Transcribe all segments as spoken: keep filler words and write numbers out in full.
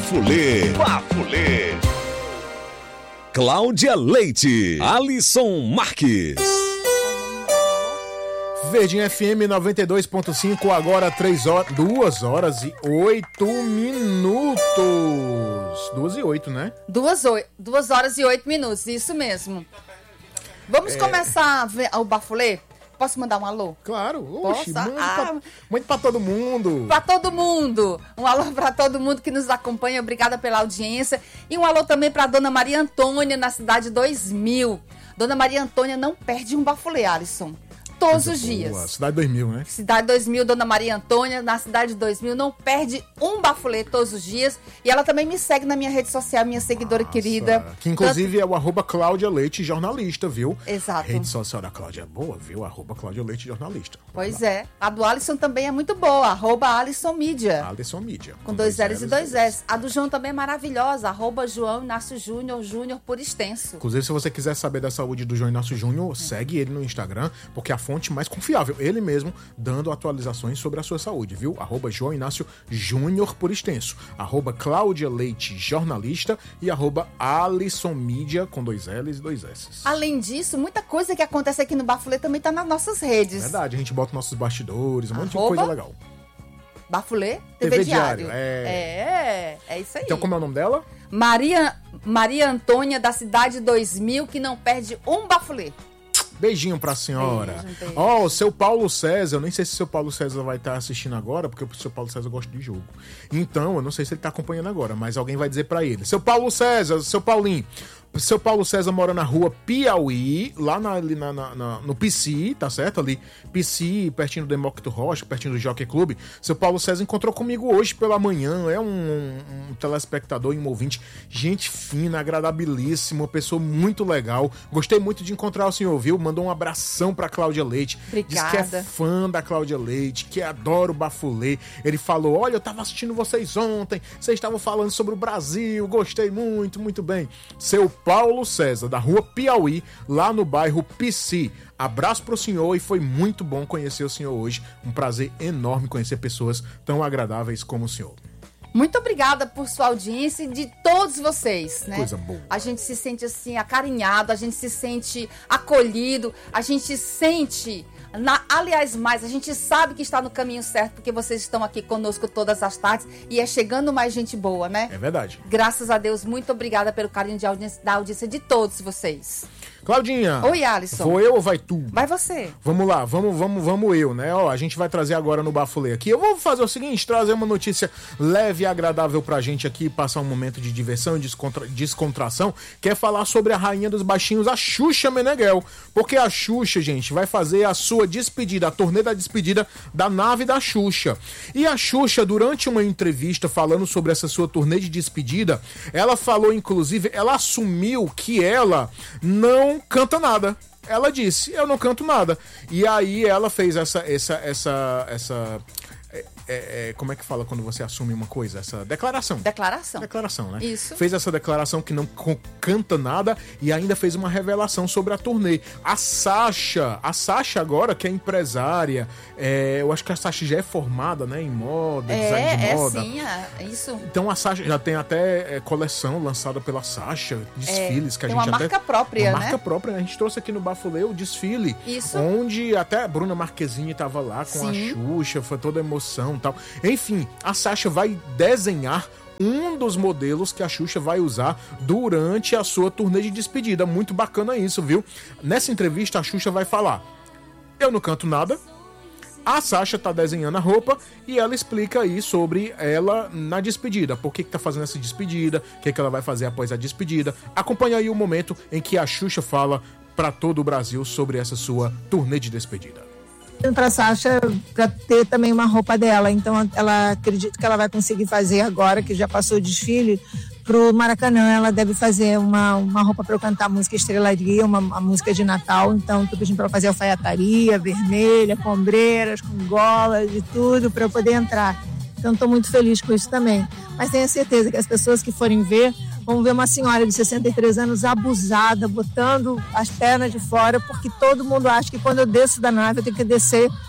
Bafulê. Bafulê. Cláudia Leite. Alisson Marques. Verdinha F M noventa e dois ponto cinco, agora três horas, duas horas e oito minutos. Duas e oito, né? Duas, oi, duas horas e oito minutos, isso mesmo. Vamos é... começar a ver o Bafulê? Posso mandar um alô? Claro, oxe, Posso? mande, Ah, pra, mande pra todo mundo. Pra todo mundo. Um alô pra todo mundo que nos acompanha, obrigada pela audiência. E um alô também pra Dona Maria Antônia, na Cidade dois mil. Dona Maria Antônia não perde um Bafulê, Alisson. Todos os dias. Boa. Cidade dois mil, né? Cidade dois mil, Dona Maria Antônia, na Cidade dois mil, não perde um Bafulê todos os dias. E ela também me segue na minha rede social, minha seguidora Nossa, querida. que inclusive Tanto... é o arroba Cláudia Leite Jornalista, viu? Exato. A rede social da Cláudia é boa, viu? Arroba Cláudia Leite Jornalista. Pois é. A do Alisson também é muito boa, arroba Alisson Mídia. Alisson Mídia. Com, com dois, dois L's e dois S. A do João também é maravilhosa, arroba João Inácio Júnior, Júnior por extenso. Inclusive, se você quiser saber da saúde do João Inácio Júnior, é. segue ele no Instagram, porque é a fonte mais confiável. Ele mesmo dando atualizações sobre a sua saúde, viu? Arroba João Inácio Júnior por extenso. Arroba Cláudia Leite Jornalista e arroba Alisson Mídia com dois L's e dois S. Além disso, muita coisa que acontece aqui no Bafulê também tá nas nossas redes. Verdade, a gente bota nossos bastidores, um monte arroba de coisa legal. Bafulê, T V, T V Diário. Diário. É... é, é isso aí. Então como é o nome dela? Maria, Maria Antônia, da Cidade dois mil, que não perde um Bafulê. Beijinho pra senhora. Ó, oh, o seu Paulo César, eu nem sei se o seu Paulo César vai estar assistindo agora, porque o seu Paulo César gosta de jogo. Então, eu não sei se ele tá acompanhando agora, mas alguém vai dizer pra ele. Seu Paulo César, seu Paulinho, seu Paulo César mora na rua Piauí, lá na, ali na, na, na, no P C, tá certo? Ali, P C, pertinho do Demócrito Rocha, pertinho do Jockey Club. Seu Paulo César encontrou comigo hoje pela manhã, é um, um, um telespectador e um ouvinte, gente fina, agradabilíssima, uma pessoa muito legal. Gostei muito de encontrar o senhor, viu? Mandou um abração pra Cláudia Leite. Obrigada. Diz que é fã da Cláudia Leite, que adora o Bafulê. Ele falou, olha, eu tava assistindo vocês ontem, vocês estavam falando sobre o Brasil, gostei muito, muito bem. Seu Paulo César, da rua Piauí, lá no bairro P C. Abraço pro senhor e foi muito bom conhecer o senhor hoje. Um prazer enorme conhecer pessoas tão agradáveis como o senhor. Muito obrigada por sua audiência e de todos vocês, né? Coisa boa. A gente se sente assim acarinhado, a gente se sente acolhido, a gente sente... Na, aliás, mais, a gente sabe que está no caminho certo, porque vocês estão aqui conosco todas as tardes e é chegando mais gente boa, né? É verdade. Graças a Deus, muito obrigada pelo carinho de audiência, da audiência de todos vocês. Claudinha. Oi, Alisson. Vou eu ou vai tu? Vai você. Vamos lá, vamos, vamos, vamos eu, né? Ó, a gente vai trazer agora no Bafulê aqui. Eu vou fazer o seguinte, trazer uma notícia leve e agradável pra gente aqui, passar um momento de diversão e descontra... descontração, que é falar sobre a rainha dos baixinhos, a Xuxa Meneghel. Porque a Xuxa, gente, vai fazer a sua despedida, a turnê da despedida da nave da Xuxa. E a Xuxa, durante uma entrevista falando sobre essa sua turnê de despedida, ela falou, inclusive, ela assumiu que ela não canta nada. Ela disse, eu não canto nada. E aí ela fez essa essa essa essa é, é, é, como é que fala quando você assume uma coisa? Essa declaração. Declaração. Declaração, né? Isso. Fez essa declaração que não canta nada e ainda fez uma revelação sobre a turnê. A Sasha, a Sasha agora, que é empresária, é, eu acho que a Sasha já é formada, né, em moda, é, design de moda. É, sim, é isso. Então a Sasha já tem até é, coleção lançada pela Sasha, desfiles é, que a tem gente uma até... marca própria, uma né? marca própria, né? A gente trouxe aqui no Bafulê o desfile, isso. onde até a Bruna Marquezine tava lá com sim. a Xuxa, foi toda emoção e tal. Enfim, a Sasha vai desenhar um dos modelos que a Xuxa vai usar durante a sua turnê de despedida. Muito bacana isso, viu? Nessa entrevista, a Xuxa vai falar: eu não canto nada. A Sasha tá desenhando a roupa e ela explica aí sobre ela na despedida. Por que que tá fazendo essa despedida, o que que ela vai fazer após a despedida. Acompanha aí o momento em que a Xuxa fala para todo o Brasil sobre essa sua turnê de despedida. Para a Sasha, para ter também uma roupa dela, então ela acredito que ela vai conseguir fazer agora, que já passou o desfile, pro Maracanã. Ela deve fazer uma, uma roupa para eu cantar a música Estrelaria, uma, uma música de Natal, então tô pedindo para ela fazer alfaiataria vermelha, com ombreiras, com golas e tudo, para eu poder entrar. Então estou muito feliz com isso também. Mas tenho certeza que as pessoas que forem ver vão ver uma senhora de sessenta e três anos abusada, botando as pernas de fora, porque todo mundo acha que quando eu desço da nave eu tenho que descer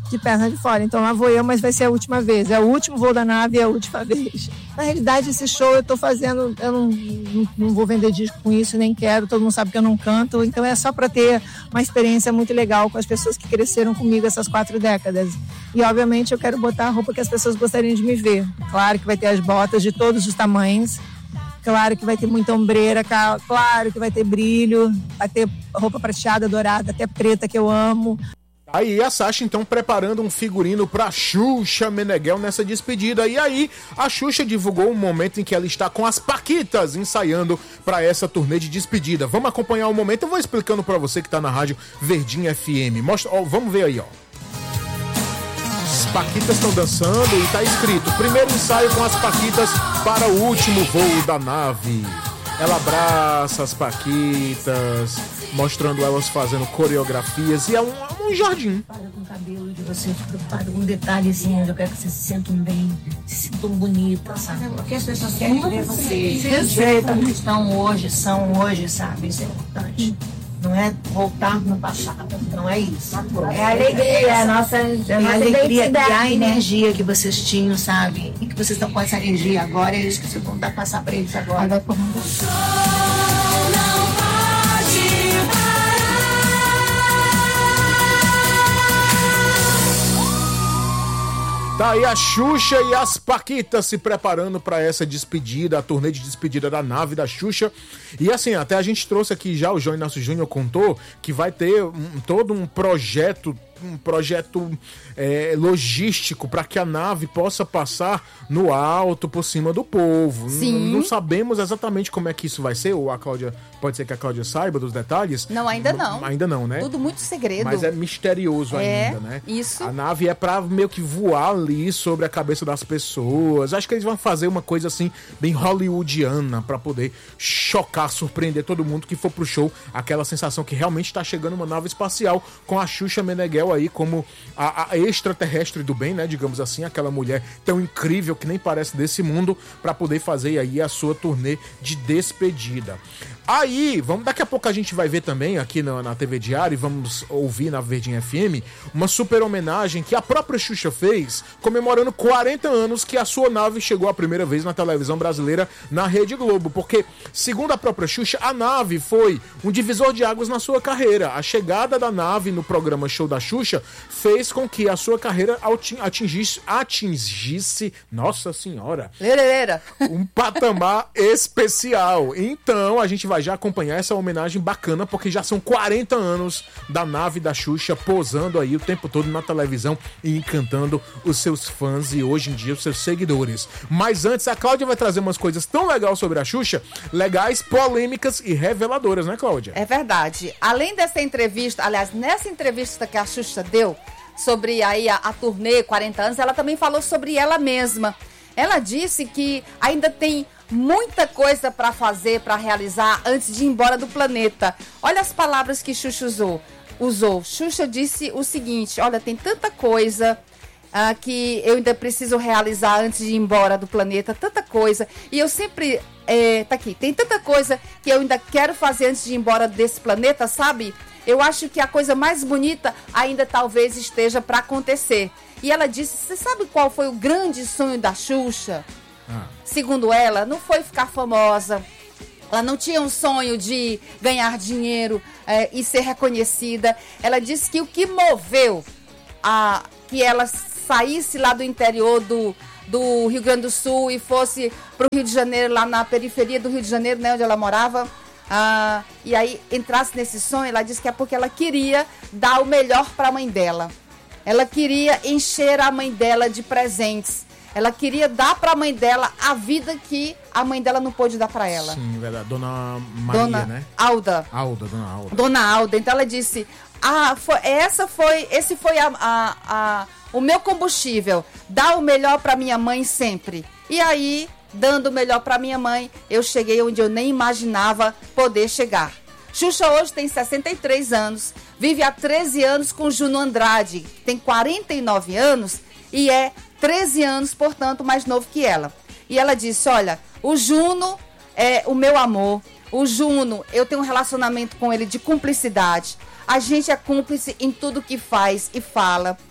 de perna de fora. Então lá vou eu, mas vai ser a última vez. É o último voo da nave e é a última vez. Na realidade, esse show eu tô fazendo, eu não, não, não vou vender disco com isso, nem quero, todo mundo sabe que eu não canto, então é só para ter uma experiência muito legal com as pessoas que cresceram comigo essas quatro décadas. E obviamente eu quero botar a roupa que as pessoas gostariam de me ver. Claro que vai ter as botas de todos os tamanhos, claro que vai ter muita ombreira, claro que vai ter brilho, vai ter roupa prateada, dourada, até preta, que eu amo. Aí a Sasha então preparando um figurino pra Xuxa Meneghel nessa despedida. E aí a Xuxa divulgou um momento em que ela está com as Paquitas ensaiando pra essa turnê de despedida. Vamos acompanhar o momento, eu vou explicando pra você que tá na rádio Verdinha F M. Mostra, ó, vamos ver aí, ó. As Paquitas estão dançando e tá escrito: primeiro ensaio com as Paquitas para o último voo da nave. Ela abraça as Paquitas, mostrando elas fazendo coreografias, e é um, um jardim. Para com o cabelo de vocês, preocupada com detalhezinhos, eu quero que vocês se sintam bem, se sintam bonitas, sabe? Porque as pessoas querem ver vocês. Respeita como estão hoje, são hoje, sabe? Isso é importante. Não é voltar no passado, não é isso. É a alegria, é a nossa, a é a nossa alegria e a né? energia que vocês tinham, sabe? E que vocês estão com essa energia agora, é isso que vocês vão dar passar pra eles agora. Tá aí a Xuxa e as Paquitas se preparando para essa despedida, a turnê de despedida da nave da Xuxa. E assim, até a gente trouxe aqui já, o João Inácio Júnior contou que vai ter um, todo um projeto, um projeto é, logístico para que a nave possa passar no alto, por cima do povo. Sim. Não, não sabemos exatamente como é que isso vai ser, ou a Cláudia, pode ser que a Cláudia saiba dos detalhes. Não, ainda não. Ainda não, né? Tudo muito segredo. Mas é misterioso é, ainda, né? Isso. A nave é pra meio que voar ali sobre a cabeça das pessoas. Acho que eles vão fazer uma coisa assim, bem hollywoodiana, pra poder chocar, surpreender todo mundo que for pro show. Aquela sensação que realmente tá chegando uma nave espacial com a Xuxa Meneghel aí como a, a extraterrestre do bem, né? Digamos assim, aquela mulher tão incrível que nem parece desse mundo, pra poder fazer aí a sua turnê de despedida. Aí, vamos, daqui a pouco a gente vai ver também aqui na, na T V Diário, e vamos ouvir na Verdinha F M uma super homenagem que a própria Xuxa fez, comemorando quarenta anos que a sua nave chegou a primeira vez na televisão brasileira na Rede Globo, porque, segundo a própria Xuxa, a nave foi um divisor de águas na sua carreira. A chegada da nave no programa Show da Xuxa fez com que a sua carreira atingisse, atingisse, nossa senhora, Lereleira. um patamar especial. Então, a gente vai já acompanhar essa homenagem bacana, porque já são quarenta anos da nave da Xuxa posando aí o tempo todo na televisão e encantando os seus fãs e hoje em dia os seus seguidores. Mas antes, a Cláudia vai trazer umas coisas tão legais sobre a Xuxa, legais, polêmicas e reveladoras, né, Cláudia? É verdade. Além dessa entrevista, aliás, nessa entrevista que a Xuxa deu sobre aí a, a turnê quarenta anos, ela também falou sobre ela mesma. Ela disse que ainda tem muita coisa para fazer, para realizar antes de ir embora do planeta. Olha as palavras que Xuxa usou. usou. Xuxa disse o seguinte: olha, tem tanta coisa uh, que eu ainda preciso realizar antes de ir embora do planeta, tanta coisa. E eu sempre, é, tá aqui, tem tanta coisa que eu ainda quero fazer antes de ir embora desse planeta, sabe? Eu acho que a coisa mais bonita ainda talvez esteja para acontecer. E ela disse, você sabe qual foi o grande sonho da Xuxa? Ah. Segundo ela, não foi ficar famosa. Ela não tinha um sonho de ganhar dinheiro é, e ser reconhecida. Ela disse que o que moveu a que ela saísse lá do interior do, do Rio Grande do Sul e fosse para o Rio de Janeiro, lá na periferia do Rio de Janeiro, né, onde ela morava, ah, e aí entrasse nesse sonho, ela disse que é porque ela queria dar o melhor para a mãe dela. Ela queria encher a mãe dela de presentes. Ela queria dar para a mãe dela a vida que a mãe dela não pôde dar para ela. Sim, verdade. Dona Maria, Dona né? Alda. Alda, Dona Alda. Dona Alda. Então ela disse, ah, foi, essa foi, esse foi a, a, a, o meu combustível. Dar o melhor para minha mãe sempre. E aí, dando o melhor para minha mãe, eu cheguei onde eu nem imaginava poder chegar. Xuxa hoje tem sessenta e três anos, vive há treze anos com Juno Andrade, tem quarenta e nove anos e é treze anos, portanto, mais novo que ela. E ela disse, olha, o Juno é o meu amor, o Juno, eu tenho um relacionamento com ele de cumplicidade, a gente é cúmplice em tudo que faz e fala.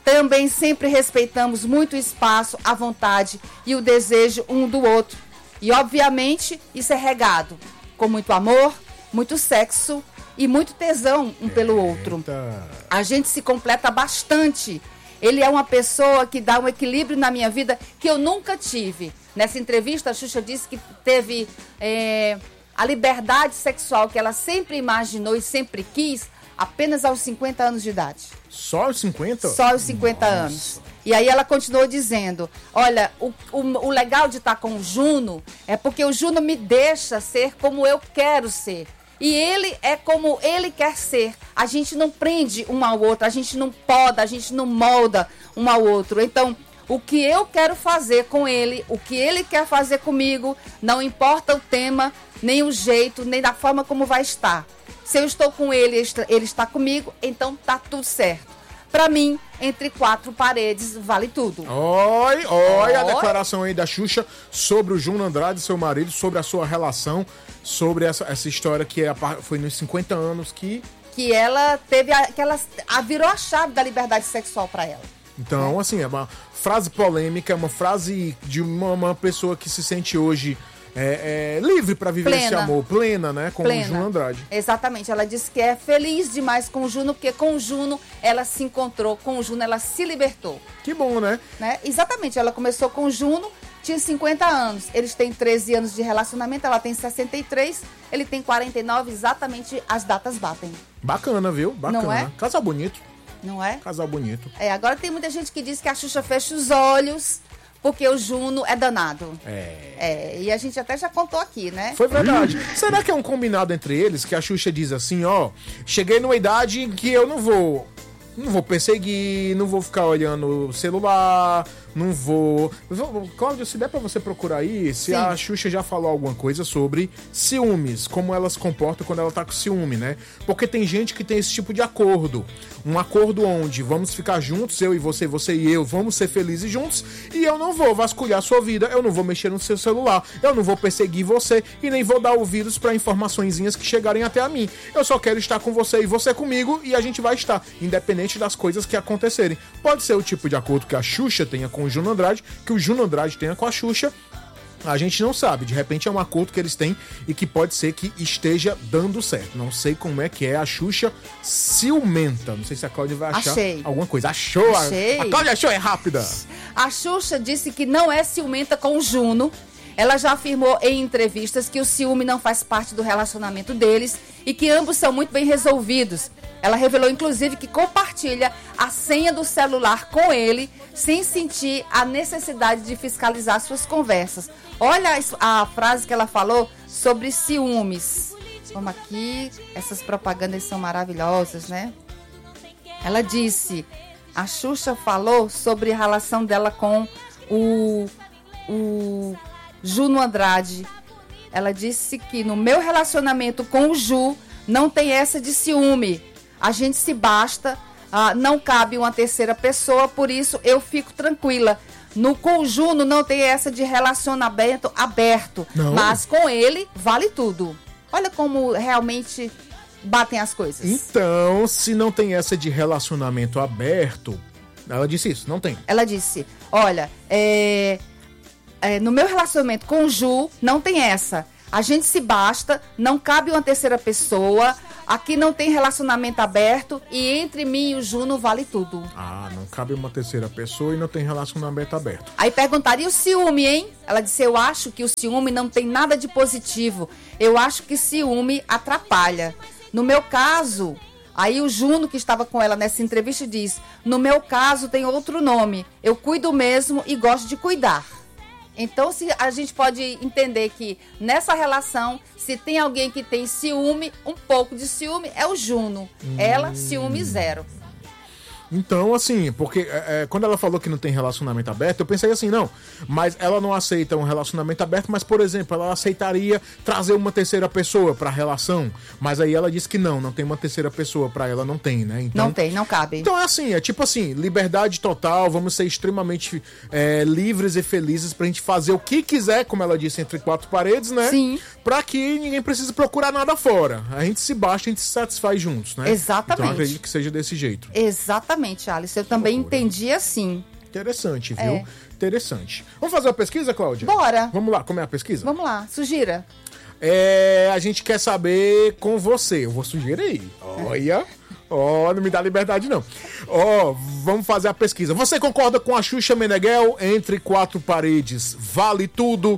Também sempre respeitamos muito o espaço, a vontade e o desejo um do outro. E, obviamente, isso é regado com muito amor, muito sexo e muito tesão um pelo outro. A gente se completa bastante. Ele é uma pessoa que dá um equilíbrio na minha vida que eu nunca tive. Nessa entrevista, a Xuxa disse que teve é, a liberdade sexual que ela sempre imaginou e sempre quis apenas aos cinquenta anos de idade. Só aos cinquenta? Só aos cinquenta Nossa. anos. E aí ela continuou dizendo, olha, o, o, o legal de estar com o Juno é porque o Juno me deixa ser como eu quero ser. E ele é como ele quer ser. A gente não prende um ao outro, a gente não poda, a gente não molda um ao outro. Então, o que eu quero fazer com ele, o que ele quer fazer comigo, não importa o tema, nem o jeito, nem da forma como vai estar. Se eu estou com ele, ele está comigo, então tá tudo certo. Pra mim, entre quatro paredes, vale tudo. Oi, oi, a Oi. declaração aí da Xuxa sobre o Juno Andrade, seu marido, sobre a sua relação, sobre essa, essa história que é a, par- foi nos cinquenta anos que... Que ela teve, a, que ela a, virou a chave da liberdade sexual pra ela. Então, assim, é uma frase polêmica, é uma frase de uma, uma pessoa que se sente hoje é, é, livre pra viver Plena. esse amor, plena, né, com Plena. o Juno Andrade. Exatamente, ela disse que é feliz demais com o Juno, porque com o Juno ela se encontrou, com o Juno ela se libertou. Que bom, né? Né? Exatamente, ela começou com o Juno, tinha cinquenta anos, eles têm treze anos de relacionamento, ela tem sessenta e três, ele tem quarenta e nove, exatamente as datas batem, Bacana, viu? Bacana. Não é? Casal bonito, não é? casal bonito. É, agora tem muita gente que diz que a Xuxa fecha os olhos porque o Juno é danado. É. É, e a gente até já contou aqui, né? Foi verdade. Será que é um combinado entre eles que a Xuxa diz assim, ó, cheguei numa idade em que eu não vou, não vou perseguir, não vou ficar olhando o celular, não vou... vou- Cláudio, se der pra você procurar aí, se Sim. a Xuxa já falou alguma coisa sobre ciúmes, como ela se comporta quando ela tá com ciúme, né? Porque tem gente que tem esse tipo de acordo. Um acordo onde vamos ficar juntos, eu e você, você e eu, vamos ser felizes juntos, e eu não vou vasculhar a sua vida, eu não vou mexer no seu celular, eu não vou perseguir você e nem vou dar ouvidos pra informaçõezinhas que chegarem até a mim. Eu só quero estar com você e você comigo e a gente vai estar, independente das coisas que acontecerem. Pode ser o tipo de acordo que a Xuxa tenha com o Juno Andrade, que o Juno Andrade tenha com a Xuxa. A gente não sabe, de repente é um acordo que eles têm e que pode ser que esteja dando certo. Não sei como é que é a Xuxa ciumenta. Não sei se a Cláudia vai achar Achei. alguma coisa. Achou? Achei. A, a Cláudia achou, é rápida. A Xuxa disse que não é ciumenta com o Juno. Ela já afirmou em entrevistas que o ciúme não faz parte do relacionamento deles e que ambos são muito bem resolvidos. Ela revelou, inclusive, que compartilha a senha do celular com ele sem sentir a necessidade de fiscalizar suas conversas. Olha a, a frase que ela falou sobre ciúmes. Vamos aqui, essas propagandas são maravilhosas, né? Ela disse, a Xuxa falou sobre a relação dela com o, o Juno Andrade. Ela disse que no meu relacionamento com o Ju não tem essa de ciúme. A gente se basta, ah, não cabe uma terceira pessoa, por isso eu fico tranquila. No com o Juno não tem essa de relacionamento aberto, Não. mas com ele vale tudo. Olha como realmente batem as coisas. Então, se não tem essa de relacionamento aberto, ela disse isso, não tem. Ela disse, olha, é, é, no meu relacionamento com o Ju, não tem essa. A gente se basta, não cabe uma terceira pessoa, aqui não tem relacionamento aberto e entre mim e o Ju não vale tudo. Ah, não cabe uma terceira pessoa e não tem relacionamento aberto. Aí perguntaria o ciúme, hein? Ela disse, eu acho que o ciúme não tem nada de positivo. Eu acho que ciúme atrapalha. No meu caso, aí o Juno, que estava com ela nessa entrevista, diz, no meu caso tem outro nome. Eu cuido mesmo e gosto de cuidar. Então, se a gente pode entender que nessa relação, se tem alguém que tem ciúme, um pouco de ciúme, é o Juno. Hum. Ela, ciúme zero. Então, assim, porque é, é, quando ela falou que não tem relacionamento aberto, eu pensei assim, não, mas ela não aceita um relacionamento aberto, mas, por exemplo, ela aceitaria trazer uma terceira pessoa pra relação, mas aí ela disse que não, não tem uma terceira pessoa pra ela, não tem, né? Então, Não tem, não cabe. Então é assim, é tipo assim, liberdade total, vamos ser extremamente é, livres e felizes pra gente fazer o que quiser, como ela disse, entre quatro paredes, né? Sim. Pra que ninguém precise procurar nada fora. A gente se basta, a gente se satisfaz juntos, né? Exatamente. Então eu acredito que seja desse jeito. Exatamente. Exatamente, Alice. Eu também loucura. entendi assim. Interessante, viu? É. Interessante. Vamos fazer uma pesquisa, Cláudia? Bora. Vamos lá, como é a pesquisa? Vamos lá, sugira. É, a gente quer saber com você. Eu vou sugerir. Olha. Ó, oh, não me dá liberdade, não. Ó, oh, vamos fazer a pesquisa. Você concorda com a Xuxa Meneghel? Entre quatro paredes, vale tudo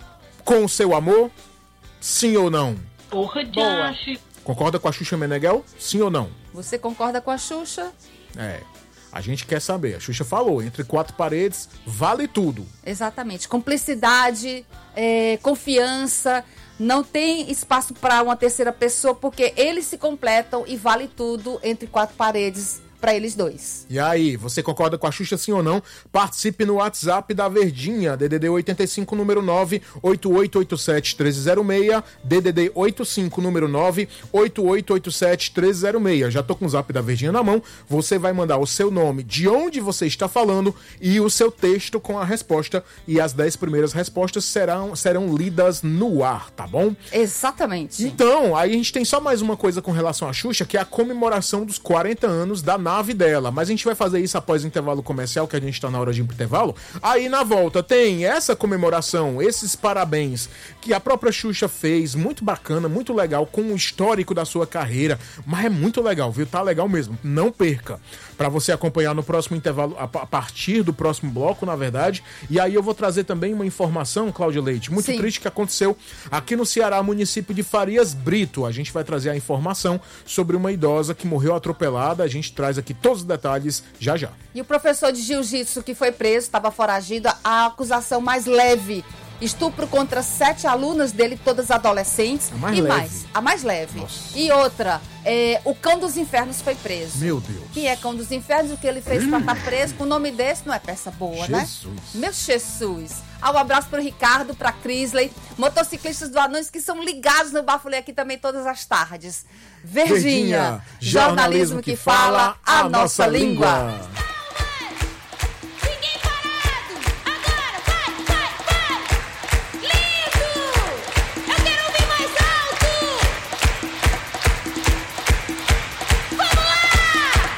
com o seu amor? Sim ou não? Porra de acho. Concorda com a Xuxa Meneghel? Sim ou não? Você concorda com a Xuxa? É. A gente quer saber. A Xuxa falou, entre quatro paredes, vale tudo. Exatamente. Cumplicidade, é, confiança, não tem espaço para uma terceira pessoa, porque eles se completam e vale tudo entre quatro paredes para eles dois. E aí, você concorda com a Xuxa sim ou não? Participe no WhatsApp da Verdinha, D D D oitenta e cinco, número nove oito oito oito sete um três zero seis, D D D oitenta e cinco, número nove oito oito oito sete um três zero seis. Já tô com o zap da Verdinha na mão, você vai mandar o seu nome, de onde você está falando e o seu texto com a resposta, e as dez primeiras respostas serão, serão lidas no ar, tá bom? Exatamente. Então, aí a gente tem só mais uma coisa com relação à Xuxa, que é a comemoração dos quarenta anos da nave dela, mas a gente vai fazer isso após o intervalo comercial, que a gente tá na hora de ir pro intervalo. Aí na volta tem essa comemoração, esses parabéns que a própria Xuxa fez, muito bacana, muito legal, com o histórico da sua carreira, mas é muito legal, viu? Tá legal mesmo, não perca, pra você acompanhar no próximo intervalo, a partir do próximo bloco, na verdade. E aí eu vou trazer também uma informação, Cláudia Leite, muito Sim. triste, que aconteceu aqui no Ceará, município de Farias Brito. A gente vai trazer a informação sobre uma idosa que morreu atropelada, a gente traz aqui todos os detalhes já já. E o professor de jiu-jitsu que foi preso, estava foragido, a acusação mais leve, estupro contra sete alunas dele, todas adolescentes. A mais e leve. mais, a mais leve. Nossa. E outra, é, o Cão dos Infernos foi preso. Meu Deus. Quem é Cão dos Infernos? O que ele fez pra estar preso? Com o nome desse não é peça boa, né? Jesus. Meu Jesus. Ah, um abraço pro Ricardo, pra Crisley, motociclistas do Anões que são ligados no Bafulê aqui também todas as tardes. Verdinha, Verdinha, jornalismo que fala a nossa língua.